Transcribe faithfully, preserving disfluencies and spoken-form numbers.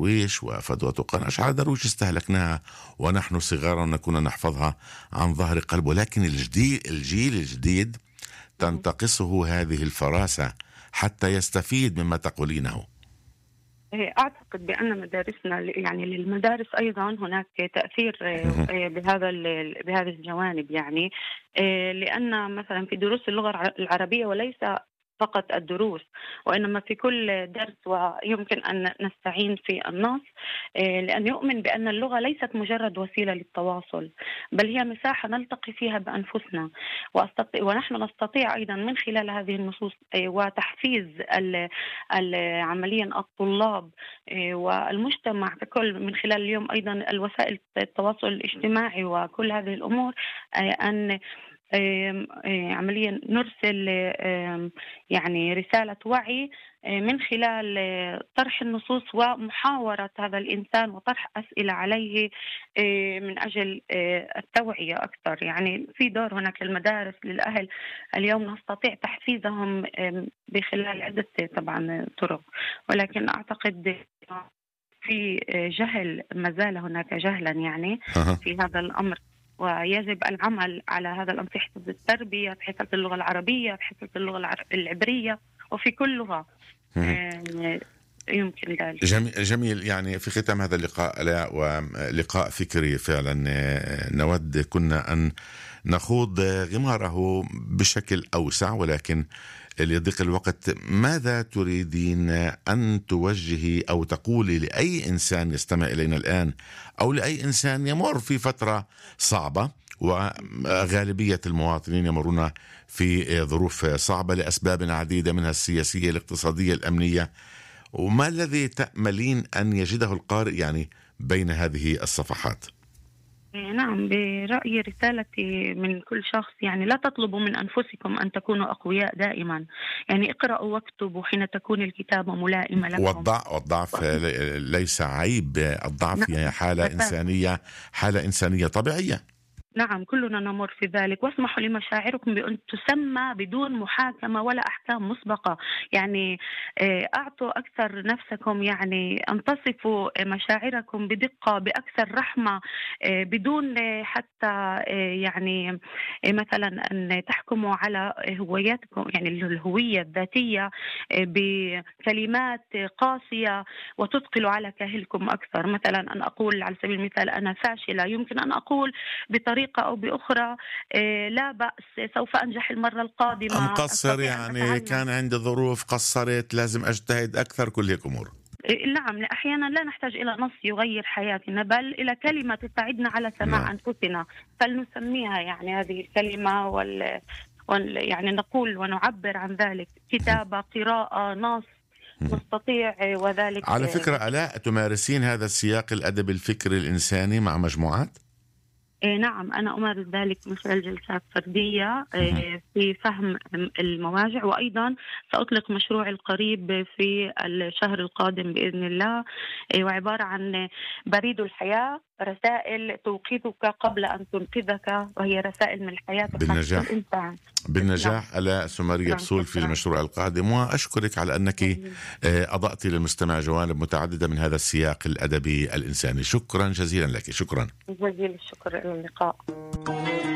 درويش وفدوة قرش على درويش استهلكناها ونحن صغارا نكون نحفظها عن ظهر قلب، ولكن الجديد الجيل الجديد تنتقصه هذه الفراسة حتى يستفيد مما تقولينه. أعتقد بأن مدارسنا يعني للمدارس أيضا هناك تأثير بهذا بهذه الجوانب، يعني لأن مثلا في دروس اللغة العربية وليس فقط الدروس وإنما في كل درس ويمكن أن نستعين في النص، لأن يؤمن بأن اللغة ليست مجرد وسيلة للتواصل بل هي مساحة نلتقي فيها بأنفسنا، ونحن نستطيع أيضا من خلال هذه النصوص وتحفيز عمليا الطلاب والمجتمع ككل من خلال اليوم أيضا الوسائل التواصل الاجتماعي وكل هذه الأمور أن عمليا نرسل يعني رسالة وعي من خلال طرح النصوص ومحاورة هذا الإنسان وطرح أسئلة عليه من أجل التوعية أكثر. يعني في دور هناك للمدارس للأهل، اليوم نستطيع تحفيزهم بخلال عدة طبعا طرق، ولكن أعتقد في جهل، ما زال هناك جهلا يعني في هذا الأمر، ويجب العمل على هذا الأمر في حفظ التربية، في حفظ اللغة العربية، في حفظ اللغة العبرية، وفي كل لغة يمكن ذلك. جميل, جميل. يعني في ختام هذا اللقاء لا ولقاء فكري فعلا نود كنا أن نخوض غماره بشكل أوسع، ولكن لضيق الوقت ماذا تريدين أن توجهي أو تقولي لأي إنسان يستمع إلينا الآن أو لأي إنسان يمر في فترة صعبة، وغالبية المواطنين يمرون في ظروف صعبة لأسباب عديدة منها السياسية الاقتصادية الأمنية، وما الذي تأملين أن يجده القارئ يعني بين هذه الصفحات؟ نعم، برأيي رسالتي من كل شخص يعني لا تطلبوا من أنفسكم أن تكونوا أقوياء دائما، يعني اقرأوا واكتبوا حين تكون الكتابة ملائمة لكم. والضعف, والضعف ليس عيب، الضعف هي حالة إنسانية، حالة إنسانية طبيعية. نعم، كلنا نمر في ذلك، واسمحوا لمشاعركم بأن تسمى بدون محاكمة ولا أحكام مسبقة، يعني أعطوا أكثر نفسكم، يعني أن تصفوا مشاعركم بدقة بأكثر رحمة بدون حتى يعني مثلا أن تحكموا على هوياتكم، يعني الهوية الذاتية بكلمات قاسية وتثقلوا على كاهلكم أكثر. مثلا أن أقول على سبيل المثال أنا فاشلة، يمكن أن أقول بطريقة أو بأخرى لا بأس، سوف أنجح المرة القادمة. مقصر يعني كان عندي ظروف، قصرت، لازم أجتهد أكثر، كل هيك أمور. نعم، أحيانا لا نحتاج إلى نص يغير حياتنا بل إلى كلمة تساعدنا على سماع نعم. أنفسنا، فلنسميها يعني هذه الكلمة وال... وال... يعني نقول ونعبر عن ذلك، كتابة، قراءة، نص نستطيع. وذلك على فكرة ألا تمارسين هذا السياق الأدب الفكري الإنساني مع مجموعات؟ إيه نعم، أنا أمارس ذلك من خلال جلسات فردية إيه في فهم المواجع، وأيضا سأطلق مشروع القريب في الشهر القادم بإذن الله، إيه وعبارة عن بريد الحياة، رسائل توقظك قبل أن تنقذك، وهي رسائل من الحياة بالنجاح الإنسان. بالنجاح. ألا سمرية بسول في المشروع القادم، وأشكرك على أنك أضأت للمستمع جوانب متعددة من هذا السياق الأدبي الإنساني. شكرا جزيلا لك. شكرا جزيل الشكر. إلى اللقاء.